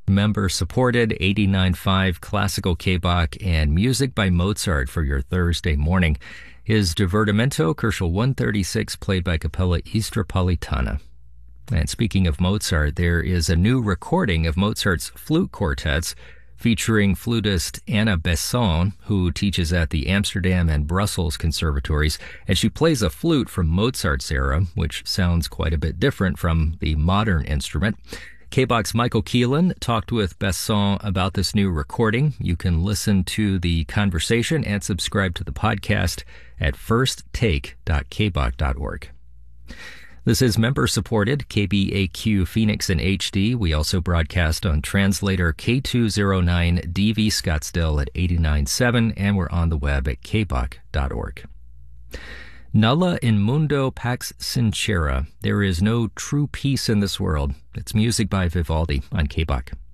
Member-supported 89.5 classical K-Bach and music by Mozart for your Thursday morning. His Divertimento, Kerschel 136, played by Capella Istropolitana. And speaking of Mozart, there is a new recording of Mozart's flute quartets featuring flutist Anna Besson, who teaches at the Amsterdam and Brussels conservatories, and she plays a flute from Mozart's era, which sounds quite a bit different from the modern instrument. K-Bach's Michael Keelan talked with Besson about this new recording. You can listen to the conversation and subscribe to the podcast at firsttake.kbach.org. This is member-supported KBAQ Phoenix in HD. We also broadcast on translator K209 DV Scottsdale at 89.7, and we're on the web at kbach.org. Nulla in mundo pax sincera. There is no true peace in this world. It's music by Vivaldi on K-Bach.